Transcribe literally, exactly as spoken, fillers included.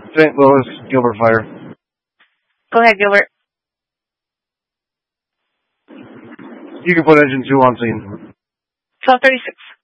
Saint Louis, Gilbert Fire. Go ahead, Gilbert. You can put engine two on scene. twelve thirty-six.